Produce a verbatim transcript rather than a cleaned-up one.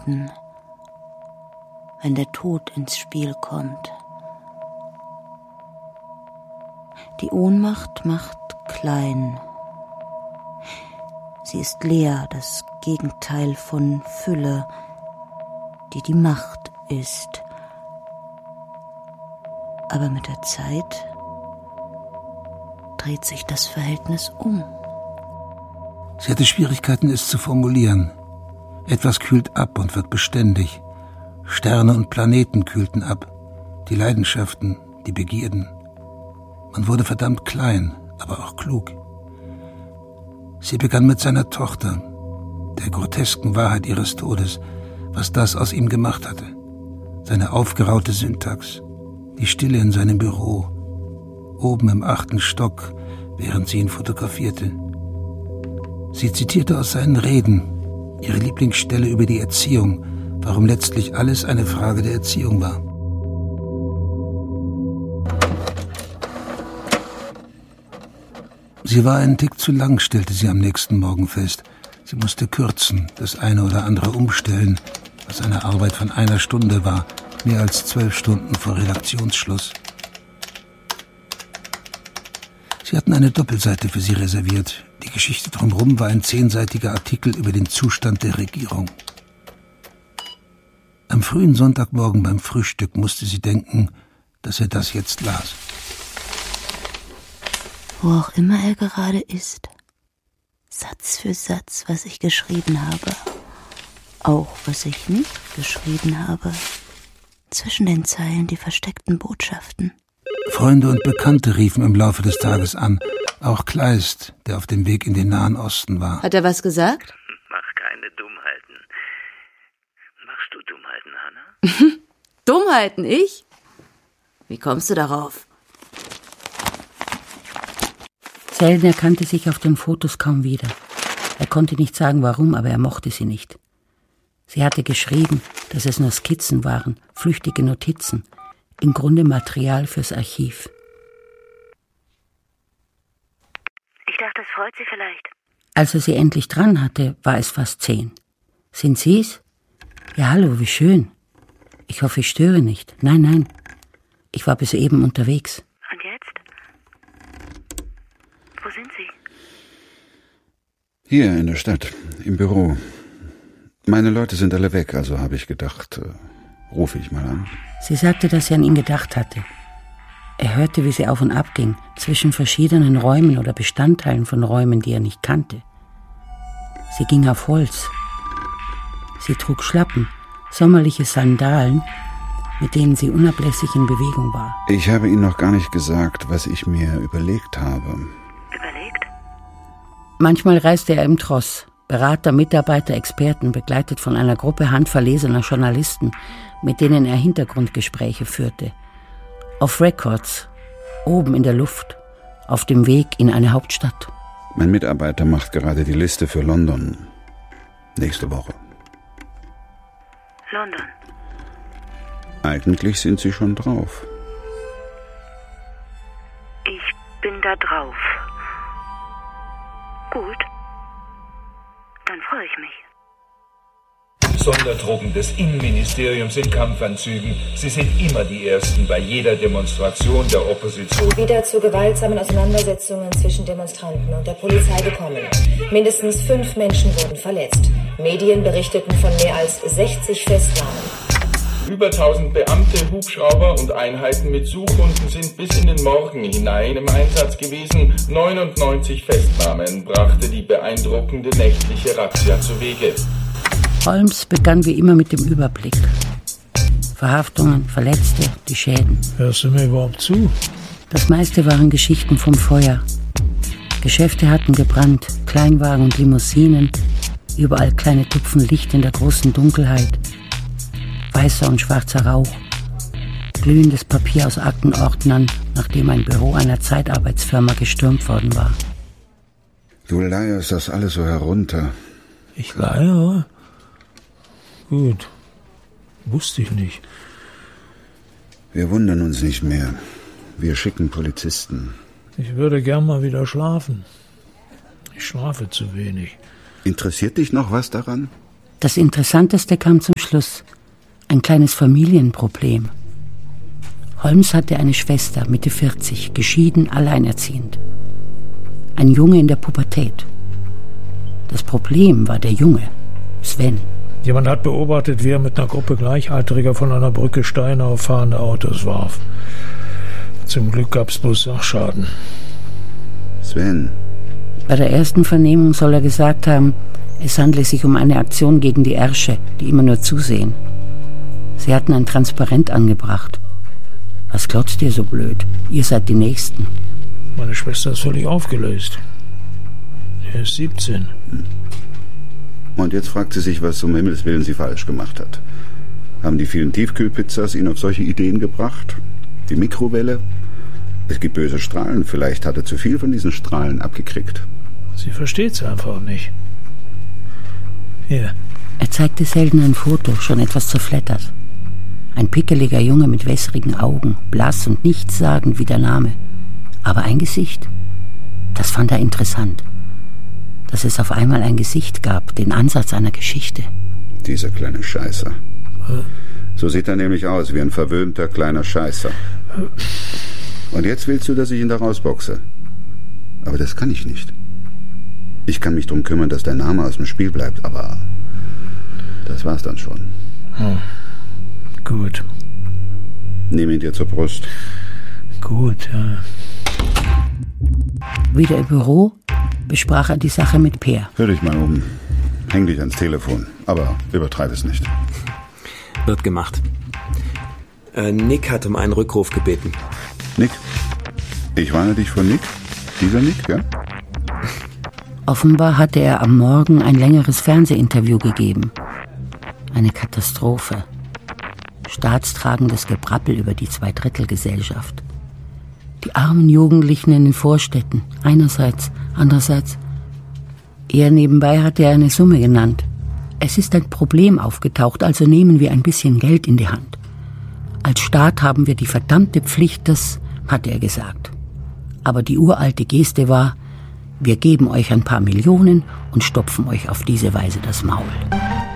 Minuten, wenn der Tod ins Spiel kommt. Die Ohnmacht macht klein. Sie ist leer, das Gegenteil von Fülle, die die Macht ist. Aber mit der Zeit dreht sich das Verhältnis um. Sie hatte Schwierigkeiten, es zu formulieren. Etwas kühlt ab und wird beständig. Sterne und Planeten kühlten ab. Die Leidenschaften, die Begierden. Man wurde verdammt klein, aber auch klug. Sie begann mit seiner Tochter, der grotesken Wahrheit ihres Todes, was das aus ihm gemacht hatte. Seine aufgeraute Syntax, die Stille in seinem Büro, oben im achten Stock, während sie ihn fotografierte. Sie zitierte aus seinen Reden, ihre Lieblingsstelle über die Erziehung, warum letztlich alles eine Frage der Erziehung war. Sie war einen Tick zu lang, stellte sie am nächsten Morgen fest. Sie musste kürzen, das eine oder andere umstellen, was eine Arbeit von einer Stunde war, mehr als zwölf Stunden vor Redaktionsschluss. Sie hatten eine Doppelseite für sie reserviert. Die Geschichte drumherum war ein zehnseitiger Artikel über den Zustand der Regierung. Am frühen Sonntagmorgen beim Frühstück musste sie denken, dass er das jetzt las. Wo auch immer er gerade ist, Satz für Satz, was ich geschrieben habe, auch was ich nicht geschrieben habe, zwischen den Zeilen die versteckten Botschaften. Freunde und Bekannte riefen im Laufe des Tages an, auch Kleist, der auf dem Weg in den Nahen Osten war. Hat er was gesagt? Mach keine Dummheiten. Machst du Dummheiten, Hanna? Dummheiten, ich? Wie kommst du darauf? Selden erkannte sich auf den Fotos kaum wieder. Er konnte nicht sagen, warum, aber er mochte sie nicht. Sie hatte geschrieben, dass es nur Skizzen waren, flüchtige Notizen, im Grunde Material fürs Archiv. Ich dachte, es freut Sie vielleicht. Als er sie endlich dran hatte, war es fast zehn. Sind Sie's? Ja, hallo, wie schön. Ich hoffe, ich störe nicht. Nein, nein. Ich war bis eben unterwegs. Und jetzt? Wo sind Sie? Hier in der Stadt, im Büro. Meine Leute sind alle weg, also habe ich gedacht, äh, rufe ich mal an. Sie sagte, dass sie an ihn gedacht hatte. Er hörte, wie sie auf und ab ging, zwischen verschiedenen Räumen oder Bestandteilen von Räumen, die er nicht kannte. Sie ging auf Holz. Sie trug Schlappen, sommerliche Sandalen, mit denen sie unablässig in Bewegung war. Ich habe Ihnen noch gar nicht gesagt, was ich mir überlegt habe. Überlegt? Manchmal reiste er im Tross, Berater, Mitarbeiter, Experten, begleitet von einer Gruppe handverlesener Journalisten, mit denen er Hintergrundgespräche führte. Auf Records, oben in der Luft, auf dem Weg in eine Hauptstadt. Mein Mitarbeiter macht gerade die Liste für London. Nächste Woche. London? Eigentlich sind Sie schon drauf. Ich bin da drauf. Gut. Dann freue ich mich. Sondertruppen des Innenministeriums in Kampfanzügen. Sie sind immer die Ersten bei jeder Demonstration der Opposition. Wieder zu gewaltsamen Auseinandersetzungen zwischen Demonstranten und der Polizei gekommen. Mindestens fünf Menschen wurden verletzt. Medien berichteten von mehr als sechzig Festnahmen. Über tausend Beamte, Hubschrauber und Einheiten mit Suchhunden sind bis in den Morgen hinein im Einsatz gewesen. neunundneunzig Festnahmen brachte die beeindruckende nächtliche Razzia zu Wege. Holmes begann wie immer mit dem Überblick. Verhaftungen, Verletzte, die Schäden. Hörst du mir überhaupt zu? Das meiste waren Geschichten vom Feuer. Geschäfte hatten gebrannt, Kleinwagen und Limousinen, überall kleine Tupfen Licht in der großen Dunkelheit. Weißer und schwarzer Rauch, glühendes Papier aus Aktenordnern, nachdem ein Büro einer Zeitarbeitsfirma gestürmt worden war. Du leierst das alles so herunter. Ich leiere? Gut, wusste ich nicht. Wir wundern uns nicht mehr. Wir schicken Polizisten. Ich würde gern mal wieder schlafen. Ich schlafe zu wenig. Interessiert dich noch was daran? Das Interessanteste kam zum Schluss. Ein kleines Familienproblem. Holmes hatte eine Schwester, Mitte vierzig, geschieden, alleinerziehend. Ein Junge in der Pubertät. Das Problem war der Junge, Sven. Jemand hat beobachtet, wie er mit einer Gruppe Gleichaltriger von einer Brücke Steine auf fahrende Autos warf. Zum Glück gab es bloß Sachschaden. Sven. Bei der ersten Vernehmung soll er gesagt haben, es handle sich um eine Aktion gegen die Ärsche, die immer nur zusehen. Sie hatten ein Transparent angebracht. Was glotzt ihr so blöd? Ihr seid die Nächsten. Meine Schwester ist völlig aufgelöst. Er ist siebzehn. Und jetzt fragt sie sich, was um Himmels Willen sie falsch gemacht hat. Haben die vielen Tiefkühlpizzas ihn auf solche Ideen gebracht? Die Mikrowelle? Es gibt böse Strahlen. Vielleicht hat er zu viel von diesen Strahlen abgekriegt. Sie versteht's einfach nicht. Hier. Er zeigte selten ein Foto, schon etwas zerflettert. Ein pickeliger Junge mit wässrigen Augen, blass und nichtssagend wie der Name. Aber ein Gesicht, das fand er interessant. Dass es auf einmal ein Gesicht gab, den Ansatz einer Geschichte. Dieser kleine Scheißer. So sieht er nämlich aus, wie ein verwöhnter kleiner Scheißer. Und jetzt willst du, dass ich ihn da rausboxe. Aber das kann ich nicht. Ich kann mich darum kümmern, dass der Name aus dem Spiel bleibt, aber das war's dann schon. Hm. Gut. Nimm ihn dir zur Brust. Gut, ja. Wieder im Büro besprach er die Sache mit Peer. Hör dich mal um. Häng dich ans Telefon, aber übertreib es nicht. Wird gemacht. Äh, Nick hat um einen Rückruf gebeten. Nick? Ich warne dich vor Nick? Dieser Nick, ja? Offenbar hatte er am Morgen ein längeres Fernsehinterview gegeben. Eine Katastrophe. Staatstragendes Gebrabbel über die Zweidrittelgesellschaft. Die armen Jugendlichen in den Vorstädten, einerseits, andererseits. Eher nebenbei hatte er eine Summe genannt. Es ist ein Problem aufgetaucht, also nehmen wir ein bisschen Geld in die Hand. Als Staat haben wir die verdammte Pflicht, das, hatte er gesagt. Aber die uralte Geste war, wir geben euch ein paar Millionen und stopfen euch auf diese Weise das Maul.